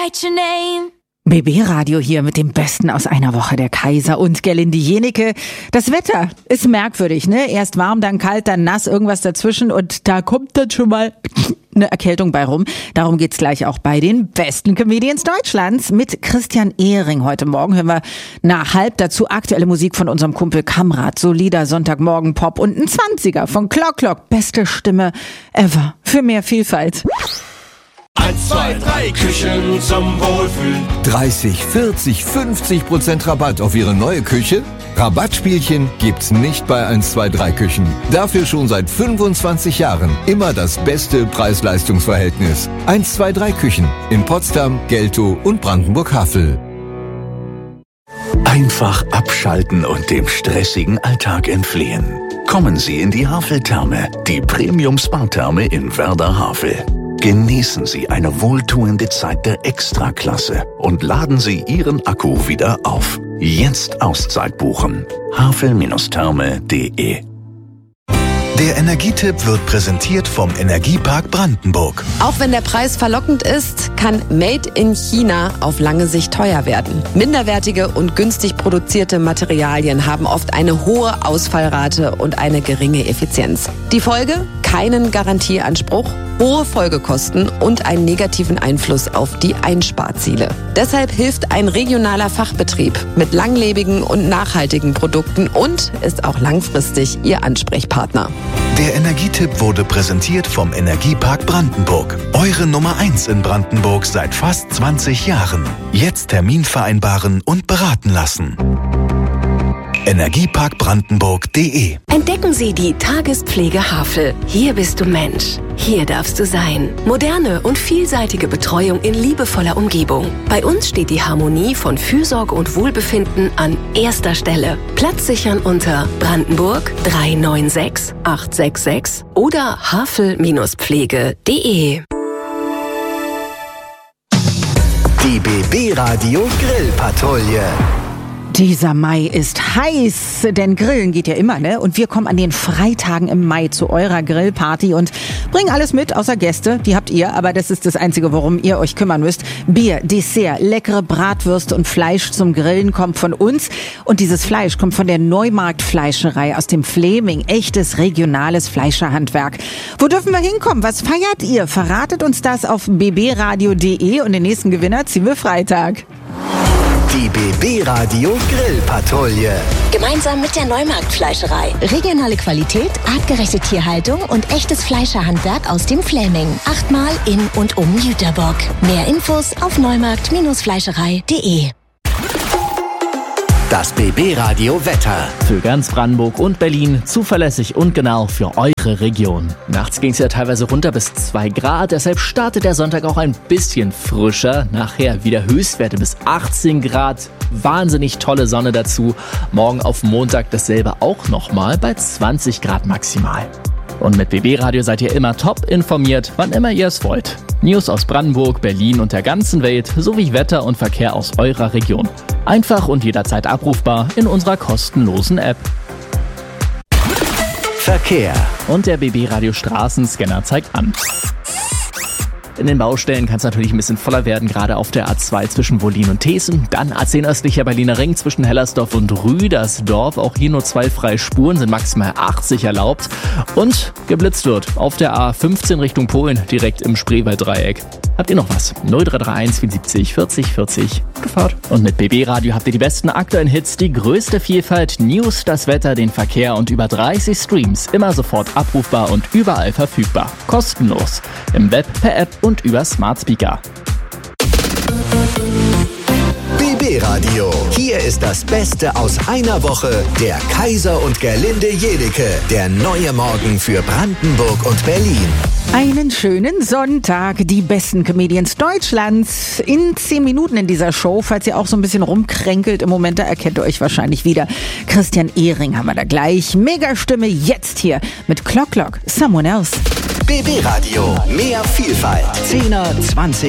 write your name. BB Radio hier mit dem Besten aus einer Woche, der Kaiser und Gerlinde Jenike. Das Wetter ist merkwürdig, ne? Erst warm, dann kalt, dann nass, irgendwas dazwischen und da kommt dann schon mal eine Erkältung bei rum. Darum geht's gleich auch bei den besten Comedians Deutschlands mit Christian Ehring. Heute Morgen hören wir nach halb dazu aktuelle Musik von unserem Kumpel Kamrat, solider Sonntagmorgen-Pop und ein 20er von Clock. Beste Stimme ever. Für mehr Vielfalt. 1, 2, 3 Küchen zum Wohlfühlen. 30, 40, 50% Rabatt auf Ihre neue Küche? Rabattspielchen gibt's nicht bei 1, 2, 3 Küchen. Dafür schon seit 25 Jahren immer das beste Preis-Leistungs-Verhältnis. 1, 2, 3 Küchen in Potsdam, Geltow und Brandenburg-Havel. Einfach abschalten und dem stressigen Alltag entfliehen. Kommen Sie in die Havel-Therme, die Premium-Spa-Therme in Werder-Havel. Genießen Sie eine wohltuende Zeit der Extraklasse und laden Sie Ihren Akku wieder auf. Jetzt Auszeit buchen. havel-therme.de. Der Energietipp wird präsentiert vom Energiepark Brandenburg. Auch wenn der Preis verlockend ist, kann Made in China auf lange Sicht teuer werden. Minderwertige und günstig produzierte Materialien haben oft eine hohe Ausfallrate und eine geringe Effizienz. Die Folge? Keinen Garantieanspruch, hohe Folgekosten und einen negativen Einfluss auf die Einsparziele. Deshalb hilft ein regionaler Fachbetrieb mit langlebigen und nachhaltigen Produkten und ist auch langfristig Ihr Ansprechpartner. Der Energietipp wurde präsentiert vom Energiepark Brandenburg. Eure Nummer 1 in Brandenburg seit fast 20 Jahren. Jetzt Termin vereinbaren und beraten lassen. Energieparkbrandenburg.de. Entdecken Sie die Tagespflege Havel. Hier bist du Mensch. Hier darfst du sein. Moderne und vielseitige Betreuung in liebevoller Umgebung. Bei uns steht die Harmonie von Fürsorge und Wohlbefinden an erster Stelle. Platz sichern unter Brandenburg 396 866 oder havel-pflege.de. Die BB Radio Grillpatrouille. Dieser Mai ist heiß, denn Grillen geht ja immer, ne? Und wir kommen an den Freitagen im Mai zu eurer Grillparty und bringen alles mit, außer Gäste. Die habt ihr, aber das ist das Einzige, worum ihr euch kümmern müsst. Bier, Dessert, leckere Bratwürste und Fleisch zum Grillen kommt von uns. Und dieses Fleisch kommt von der Neumarkt-Fleischerei aus dem Fleming. Echtes regionales Fleischerhandwerk. Wo dürfen wir hinkommen? Was feiert ihr? Verratet uns das auf bbradio.de und den nächsten Gewinner ziehen wir Freitag. Die BB Radio Grillpatrouille. Gemeinsam mit der Neumarkt-Fleischerei. Regionale Qualität, artgerechte Tierhaltung und echtes Fleischerhandwerk aus dem Fleming. 8-mal in und um Jüterbock. Mehr Infos auf neumarkt-fleischerei.de. Das BB Radio Wetter. Für ganz Brandenburg und Berlin zuverlässig und genau für eure Region. Nachts ging es ja teilweise runter bis 2 Grad, deshalb startet der Sonntag auch ein bisschen frischer. Nachher wieder Höchstwerte bis 18 Grad. Wahnsinnig tolle Sonne dazu. Morgen auf Montag dasselbe auch nochmal bei 20 Grad maximal. Und mit BB Radio seid ihr immer top informiert, wann immer ihr es wollt. News aus Brandenburg, Berlin und der ganzen Welt sowie Wetter und Verkehr aus eurer Region. Einfach und jederzeit abrufbar in unserer kostenlosen App. Verkehr. Und der BB Radio Straßenscanner zeigt an. In den Baustellen kann es natürlich ein bisschen voller werden, gerade auf der A2 zwischen Wollin und Thesen. Dann A10 östlicher Berliner Ring zwischen Hellersdorf und Rüdersdorf. Auch hier nur 2 freie Spuren, sind maximal 80 erlaubt. Und geblitzt wird auf der A15 Richtung Polen, direkt im Spreewalddreieck. Habt ihr noch was? 0331 74 40 40. Gute Fahrt. Und mit BB Radio habt ihr die besten aktuellen Hits, die größte Vielfalt, News, das Wetter, den Verkehr und über 30 Streams. Immer sofort abrufbar und überall verfügbar. Kostenlos. Im Web, per App und über Smart Speaker. BB Radio. Hier ist das Beste aus einer Woche. Der Kaiser und Gerlinde Jenike. Der neue Morgen für Brandenburg und Berlin. Einen schönen Sonntag, die besten Comedians Deutschlands. In 10 Minuten in dieser Show, falls ihr auch so ein bisschen rumkränkelt im Moment, da erkennt ihr euch wahrscheinlich wieder. Christian Ehring haben wir da gleich. Megastimme jetzt hier mit Clock, Someone Else. BB Radio, mehr Vielfalt. 10er, 20er.